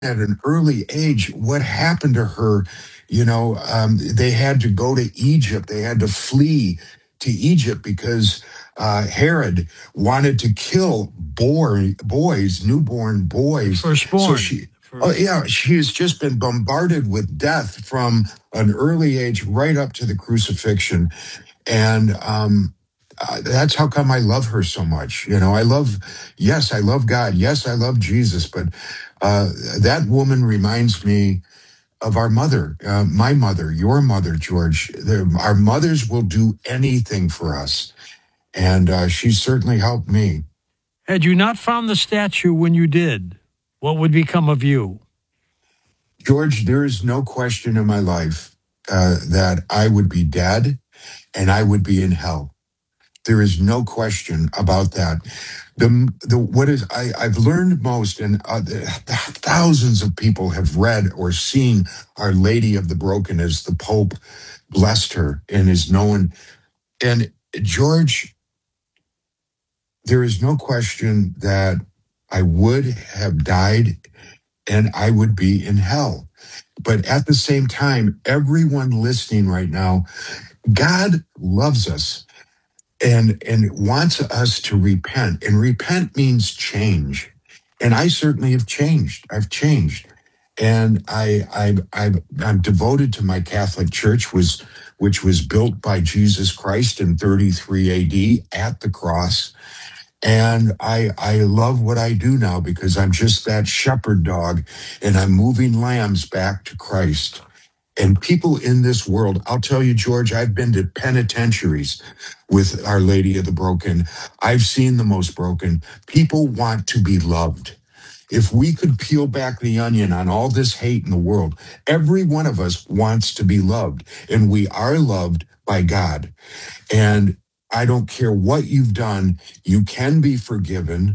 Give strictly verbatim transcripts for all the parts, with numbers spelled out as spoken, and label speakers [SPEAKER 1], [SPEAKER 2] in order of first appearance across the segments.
[SPEAKER 1] at an early age, what happened to her? You know, um, they had to go to Egypt. They had to flee to Egypt because uh, Herod wanted to kill boy, boys, newborn boys. So
[SPEAKER 2] Firstborn.
[SPEAKER 1] she, oh
[SPEAKER 2] First.
[SPEAKER 1] yeah, she has just been bombarded with death from an early age right up to the crucifixion. And um, uh, that's how come I love her so much. You know, I love, yes, I love God. Yes, I love Jesus. But uh, that woman reminds me of our mother, uh, my mother, your mother, George. The, our mothers will do anything for us. And uh, she certainly helped me.
[SPEAKER 2] Had you not found the statue when you did, what would become of you?
[SPEAKER 1] George, there is no question in my life uh, that I would be dead and I would be in hell. There is no question about that. The the what is I I've learned most, and uh, thousands of people have read or seen Our Lady of the Broken as the Pope blessed her and is known. And George, there is no question that I would have died and I would be in hell. But at the same time, everyone listening right now, God loves us and and wants us to repent. And repent means change. And I certainly have changed. I've changed. And I, I, I, I'm devoted to my Catholic Church, was, which was built by Jesus Christ in thirty-three A D at the cross. And I, I love what I do now because I'm just that shepherd dog and I'm moving lambs back to Christ. And people in this world, I'll tell you, George, I've been to penitentiaries with Our Lady of the Broken. I've seen the most broken. People want to be loved. If we could peel back the onion on all this hate in the world, every one of us wants to be loved, and we are loved by God. And I don't care what you've done, you can be forgiven,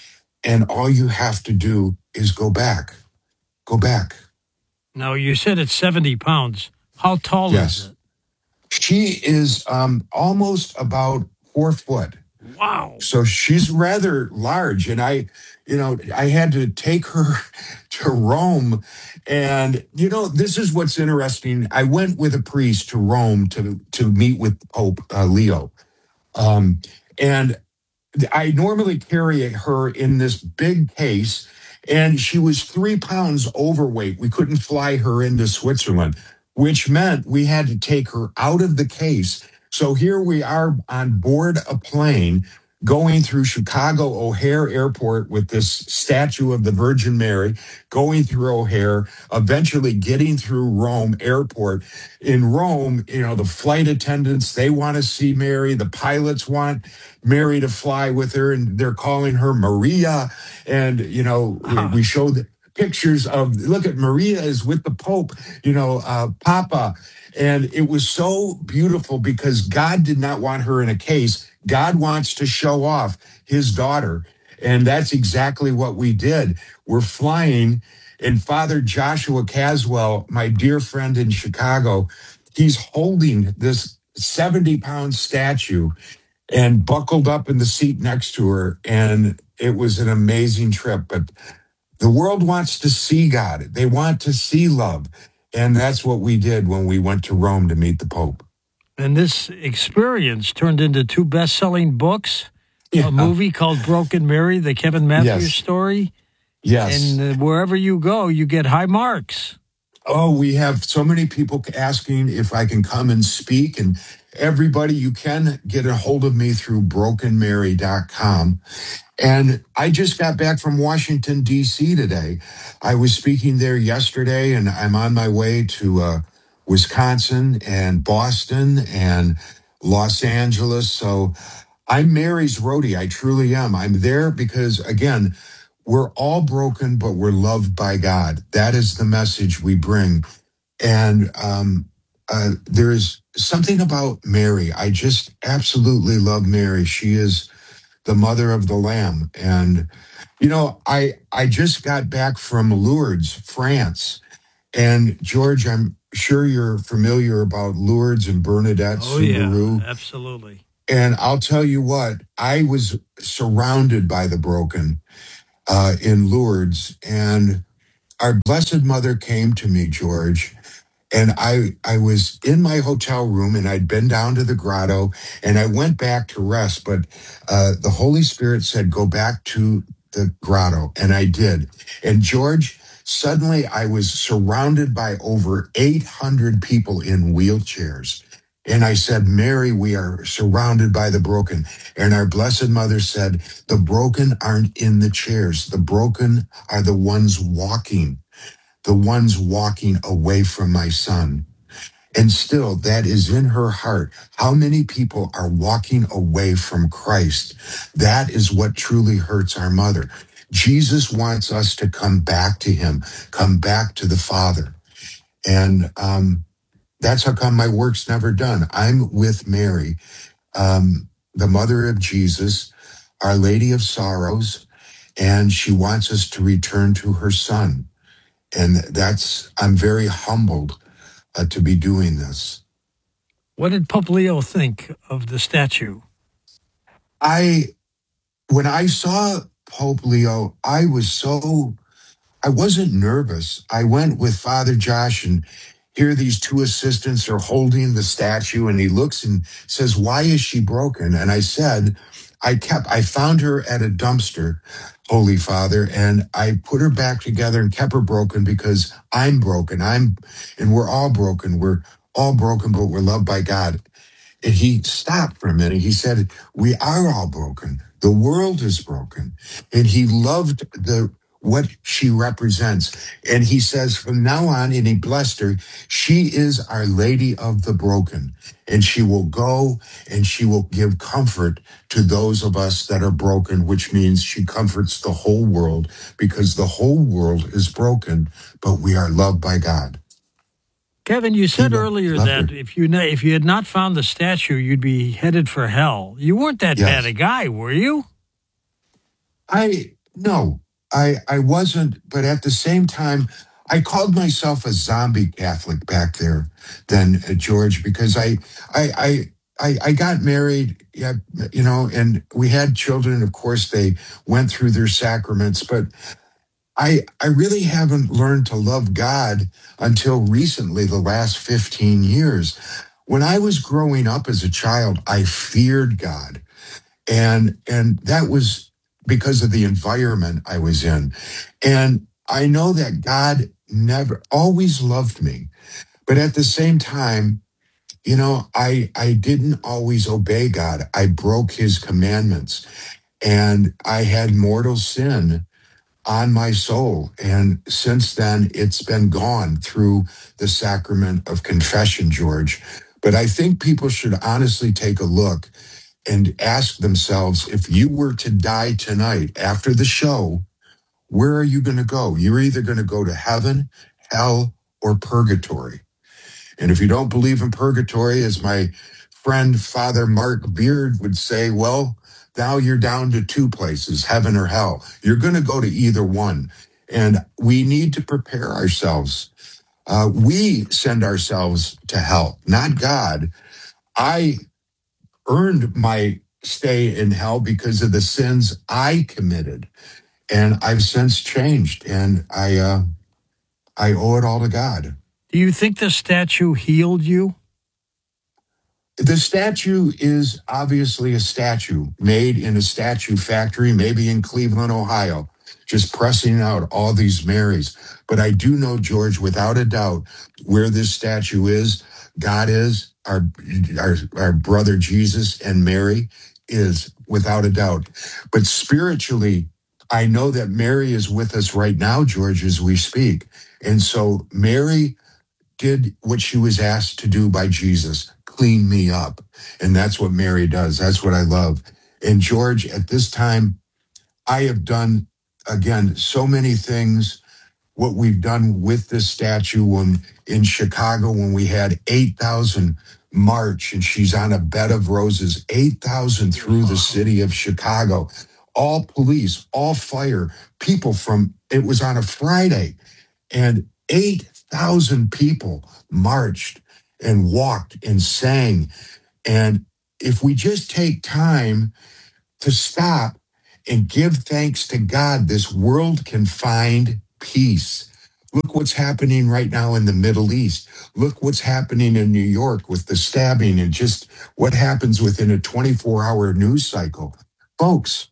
[SPEAKER 1] and all you have to do is go back. Go back.
[SPEAKER 2] Now, you said it's seventy pounds. How tall
[SPEAKER 1] Yes.
[SPEAKER 2] is it?
[SPEAKER 1] She is um, almost about four foot.
[SPEAKER 2] Wow.
[SPEAKER 1] So she's rather large. And I, you know, I had to take her to Rome. And, you know, this is what's interesting. I went with a priest to Rome to, to meet with Pope uh, Leo. Um, and I normally carry her in this big case. And she was three pounds overweight. We couldn't fly her into Switzerland, which meant we had to take her out of the case. So here we are on board a plane going through Chicago O'Hare Airport with this statue of the Virgin Mary, going through O'Hare, eventually getting through Rome Airport. In Rome, you know, the flight attendants, they want to see Mary. The pilots want Mary to fly with her, and they're calling her Maria. And, you know, we, we show the pictures of, look at Maria is with the Pope, you know, uh, Papa. And it was so beautiful because God did not want her in a case. God wants to show off his daughter. And that's exactly what we did. We're flying, and Father Joshua Caswell, my dear friend in Chicago, he's holding this seventy pound statue and buckled up in the seat next to her. And it was an amazing trip. But the world wants to see God. They want to see love. And that's what we did when we went to Rome to meet the Pope.
[SPEAKER 2] And this experience turned into two best-selling books,
[SPEAKER 1] Yeah.
[SPEAKER 2] a movie called Broken Mary, the Kevin Matthews
[SPEAKER 1] Yes.
[SPEAKER 2] story.
[SPEAKER 1] Yes.
[SPEAKER 2] And uh, wherever you go, you get high marks.
[SPEAKER 1] Oh, we have so many people asking if I can come and speak. And everybody, you can get a hold of me through broken mary dot com. And I just got back from Washington, D C today. I was speaking there yesterday, and I'm on my way to uh, Wisconsin and Boston and Los Angeles. So I'm Mary's roadie. I truly am. I'm there because, again, we're all broken, but we're loved by God. That is the message we bring. And um, uh, there is something about Mary. I just absolutely love Mary. She is the mother of the Lamb. And, you know, I, I just got back from Lourdes, France. And, George, I'm sure you're familiar about Lourdes and Bernadette
[SPEAKER 2] Oh,
[SPEAKER 1] Subaru.
[SPEAKER 2] yeah, absolutely.
[SPEAKER 1] And I'll tell you what, I was surrounded by the broken uh, in Lourdes. And Our Blessed Mother came to me, George, and I I was in my hotel room, and I'd been down to the grotto, and I went back to rest, but uh, the Holy Spirit said, go back to the grotto, and I did. And George, suddenly I was surrounded by over eight hundred people in wheelchairs. And I said, Mary, we are surrounded by the broken. And our Blessed Mother said, the broken aren't in the chairs. The broken are the ones walking, the ones walking away from my son. And still, that is in her heart. How many people are walking away from Christ? That is what truly hurts our mother. Jesus wants us to come back to him, come back to the Father. And um, that's how come my work's never done. I'm with Mary, um, the mother of Jesus, Our Lady of Sorrows, and she wants us to return to her son. And that's, I'm very humbled uh, to be doing this.
[SPEAKER 2] What did Pope Leo think of the statue?
[SPEAKER 1] I, when I saw Pope Leo, I was so, I wasn't nervous. I went with Father Josh, and here these two assistants are holding the statue, and he looks and says, why is she broken? And I said, I kept, I found her at a dumpster, Holy Father, and I put her back together and kept her broken because I'm broken. I'm, and we're all broken. We're all broken, but we're loved by God. And he stopped for a minute. He said, we are all broken. The world is broken. And he loved the what she represents. And he says, from now on, and he blessed her, she is Our Lady of the Broken. And she will go and she will give comfort to those of us that are broken, which means she comforts the whole world because the whole world is broken, but we are loved by God.
[SPEAKER 2] Kevin, you said
[SPEAKER 1] He
[SPEAKER 2] earlier
[SPEAKER 1] loved
[SPEAKER 2] that
[SPEAKER 1] her.
[SPEAKER 2] if you if you had not found the statue, you'd be headed for hell. You weren't that
[SPEAKER 1] Yes.
[SPEAKER 2] bad a guy, were you?
[SPEAKER 1] I no, I I wasn't, but at the same time, I called myself a zombie Catholic back there then, uh, George, because I I I I, I got married, yeah, you know, and we had children. Of course, they went through their sacraments, but I I really haven't learned to love God until recently, the last fifteen years. When I was growing up as a child, I feared God. And and that was because of the environment I was in. And I know that God never always loved me. But at the same time, you know, I I didn't always obey God. I broke his commandments and I had mortal sin on my soul. And since then, it's been gone through the sacrament of confession, George. But I think people should honestly take a look and ask themselves, if you were to die tonight after the show, where are you going to go? You're either going to go to heaven, hell, or purgatory. And if you don't believe in purgatory, as my friend Father Mark Beard would say, well, now you're down to two places, heaven or hell. You're going to go to either one. And we need to prepare ourselves. Uh, we send ourselves to hell, not God. I earned my stay in hell because of the sins I committed. And I've since changed, and I uh, I owe it all to God.
[SPEAKER 2] Do you think the statue healed you?
[SPEAKER 1] The statue is obviously a statue made in a statue factory, maybe in Cleveland, Ohio, just pressing out all these Marys. But I do know, George, without a doubt, where this statue is, God is, our, our, our brother Jesus and Mary is, without a doubt. But spiritually, I know that Mary is with us right now, George, as we speak. And so Mary did what she was asked to do by Jesus, clean me up. And that's what Mary does. That's what I love. And George, at this time, I have done, again, so many things. What we've done with this statue when in Chicago, when we had eight thousand march and she's on a bed of roses, eight thousand through the city of Chicago, all police, all fire, people from, it was on a Friday, and eight thousand people marched and walked and sang. And if we just take time to stop and give thanks to God, this world can find peace. Look what's happening right now in the Middle East. Look what's happening in New York with the stabbing and just what happens within a twenty-four hour news cycle. Folks,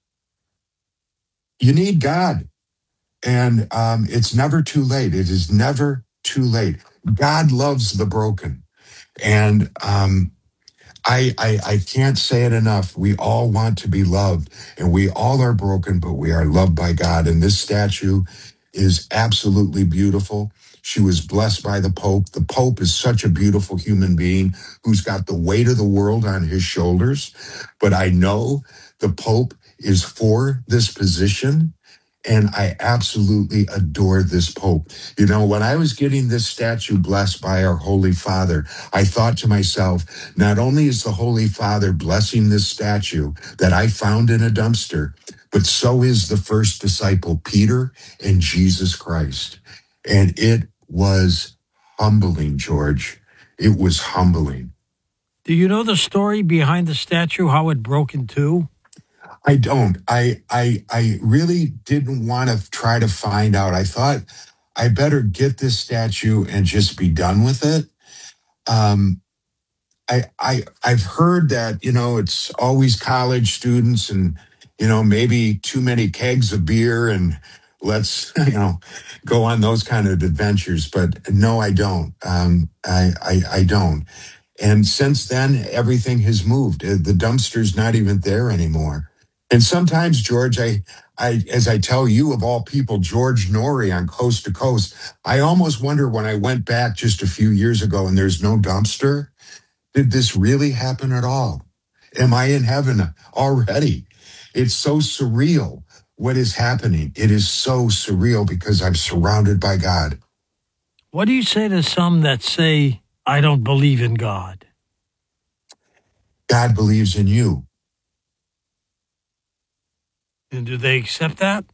[SPEAKER 1] you need God. And um, it's never too late. It is never too late. God loves the broken. And um, I, I, I can't say it enough. We all want to be loved, and we all are broken, but we are loved by God. And this statue is absolutely beautiful. She was blessed by the Pope. The Pope is such a beautiful human being who's got the weight of the world on his shoulders. But I know the Pope is for this position. And I absolutely adore this Pope. You know, when I was getting this statue blessed by our Holy Father, I thought to myself, not only is the Holy Father blessing this statue that I found in a dumpster, but so is the first disciple, Peter and Jesus Christ. And it was humbling, George. It was humbling.
[SPEAKER 2] Do you know the story behind the statue, how it broke in two?
[SPEAKER 1] I don't. I I I really didn't want to try to find out. I thought I better get this statue and just be done with it. Um, I I I've heard that, you know, it's always college students and, you know, maybe too many kegs of beer and let's, you know, go on those kind of adventures. But no, I don't. Um, I, I I don't. And since then, everything has moved. Uh, The dumpster's not even there anymore. And sometimes, George, I, I, as I tell you of all people, George Norrie on Coast to Coast, I almost wonder when I went back just a few years ago and there's no dumpster, did this really happen at all? Am I in heaven already? It's so surreal what is happening. It is so surreal because I'm surrounded by God.
[SPEAKER 2] What do you say to some that say, I don't believe in God?
[SPEAKER 1] God believes in you.
[SPEAKER 2] And do they accept that?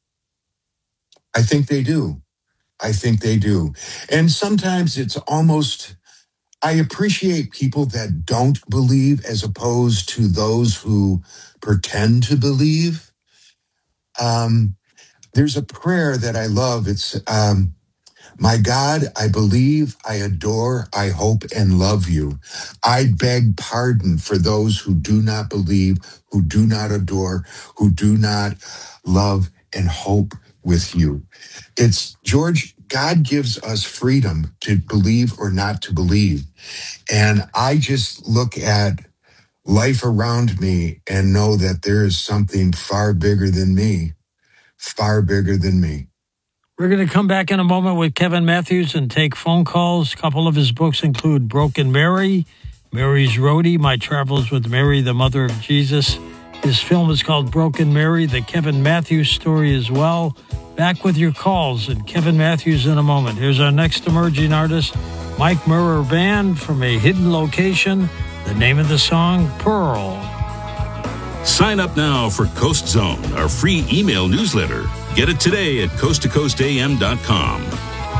[SPEAKER 1] I think they do. I think they do. And sometimes it's almost, I appreciate people that don't believe as opposed to those who pretend to believe. Um, there's a prayer that I love. It's, um, my God, I believe, I adore, I hope, and love you. I beg pardon for those who do not believe, who do not adore, who do not love and hope with you. It's, George, God gives us freedom to believe or not to believe. And I just look at life around me and know that there is something far bigger than me, far bigger than me.
[SPEAKER 2] We're going to come back in a moment with Kevin Matthews and take phone calls. A couple of his books include Broken Mary, Mary's Roadie, My Travels with Mary, the Mother of Jesus. His film is called Broken Mary, the Kevin Matthews story as well. Back with your calls and Kevin Matthews in a moment. Here's our next emerging artist, Mike Murrer Band from a hidden location. The name of the song, Pearl.
[SPEAKER 3] Sign up now for Coast Zone, our free email newsletter. Get it today at coast to coast a m dot com.